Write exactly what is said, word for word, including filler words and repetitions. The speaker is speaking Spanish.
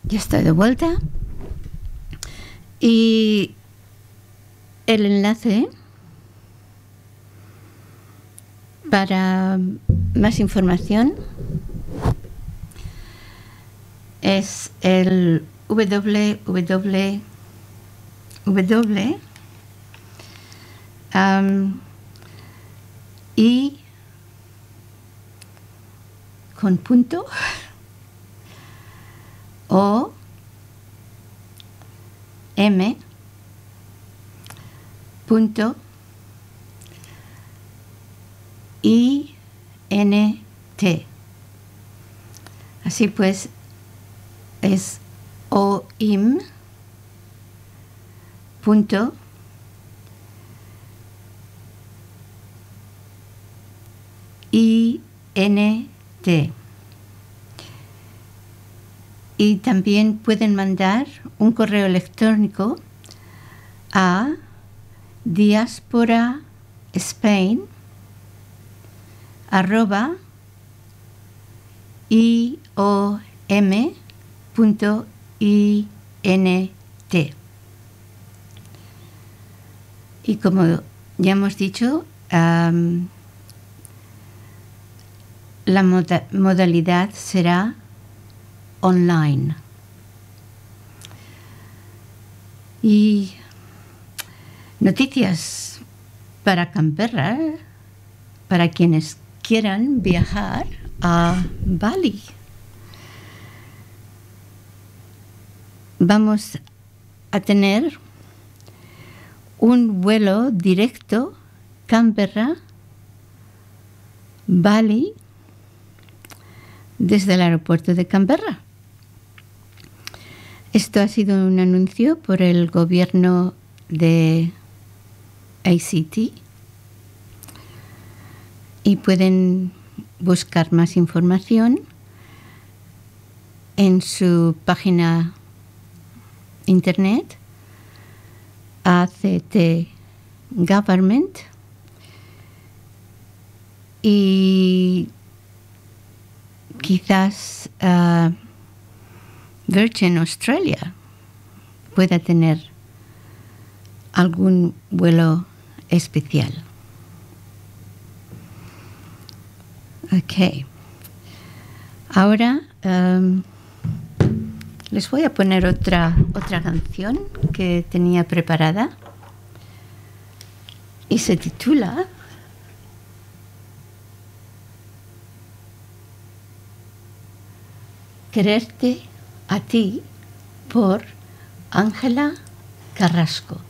Ya estoy de vuelta. Y el enlace para más información es el www um, y con punto o m punto i n t. Así pues es oim punto i n t. Y también pueden mandar un correo electrónico a diaspora spain arroba iom punto int. Y como ya hemos dicho, um, la moda- modalidad será online. Y noticias para Canberra, para quienes quieran viajar a Bali. Vamos a tener un vuelo directo Canberra-Bali desde el aeropuerto de Canberra. Esto ha sido un anuncio por el gobierno de A C T y pueden buscar más información en su página internet A C T Government y quizás uh, Virgin Australia pueda tener algún vuelo especial. Ok. Ahora um, les voy a poner otra, otra canción que tenía preparada y se titula Quererte a ti por Ángela Carrasco.